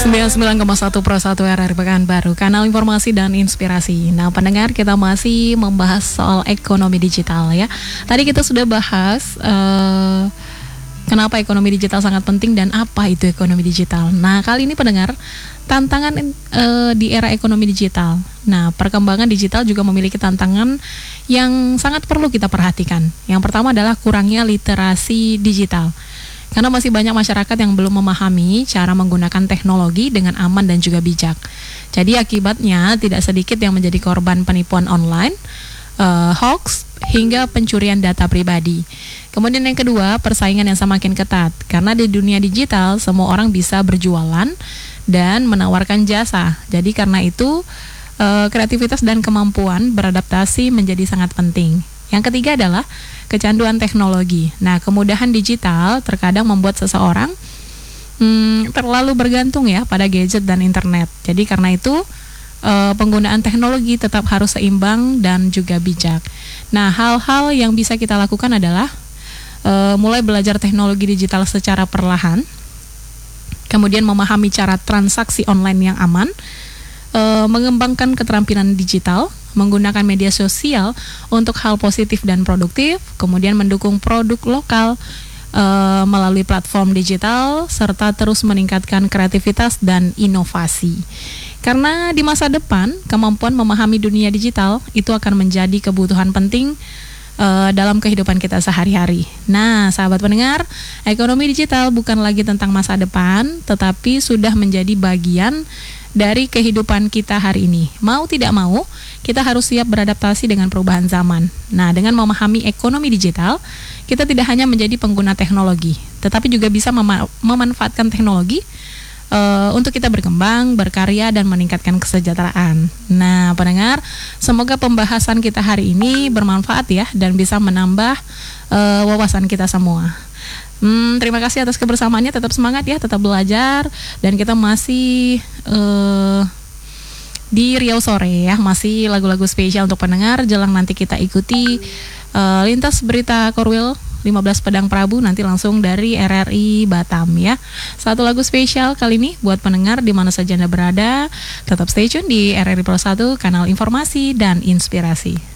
99,1 Pro 1 RRI Pekanbaru, kanal informasi dan inspirasi. Nah, pendengar, kita masih membahas soal ekonomi digital ya. Tadi kita sudah bahas kenapa ekonomi digital sangat penting dan apa itu ekonomi digital. Nah, kali ini pendengar, tantangan di era ekonomi digital. Nah, perkembangan digital juga memiliki tantangan yang sangat perlu kita perhatikan. Yang pertama adalah kurangnya literasi digital. Karena masih banyak masyarakat yang belum memahami cara menggunakan teknologi dengan aman dan juga bijak. Jadi akibatnya tidak sedikit yang menjadi korban penipuan online, hoax, hingga pencurian data pribadi. Kemudian yang kedua, persaingan yang semakin ketat. Karena di dunia digital, semua orang bisa berjualan dan menawarkan jasa. Jadi karena itu, kreativitas dan kemampuan beradaptasi menjadi sangat penting. Yang ketiga adalah kecanduan teknologi. Nah, kemudahan digital terkadang membuat seseorang terlalu bergantung ya pada gadget dan internet. Jadi karena itu penggunaan teknologi tetap harus seimbang dan juga bijak. Nah, hal-hal yang bisa kita lakukan adalah mulai belajar teknologi digital secara perlahan, kemudian memahami cara transaksi online yang aman, mengembangkan keterampilan digital, menggunakan media sosial untuk hal positif dan produktif, kemudian mendukung produk lokal melalui platform digital, serta terus meningkatkan kreativitas dan inovasi. Karena di masa depan, kemampuan memahami dunia digital itu akan menjadi kebutuhan penting dalam kehidupan kita sehari-hari. Nah, sahabat pendengar, ekonomi digital bukan lagi tentang masa depan, tetapi sudah menjadi bagian dari kehidupan kita hari ini. Mau tidak mau, kita harus siap beradaptasi dengan perubahan zaman. Nah, dengan memahami ekonomi digital, kita tidak hanya menjadi pengguna teknologi, tetapi juga bisa memanfaatkan teknologi untuk kita berkembang, berkarya, dan meningkatkan kesejahteraan. Nah, pendengar, semoga pembahasan kita hari ini bermanfaat ya, dan bisa menambah wawasan kita semua. Terima kasih atas kebersamaannya, tetap semangat ya, tetap belajar, dan kita masih di Riau Sore ya, masih lagu-lagu spesial untuk pendengar. Jelang nanti kita ikuti lintas berita Korwil 15 Pedang Prabu nanti langsung dari RRI Batam ya. Satu lagu spesial kali ini buat pendengar di mana saja Anda berada. Tetap stay tune di RRI Pro 1, kanal informasi dan inspirasi.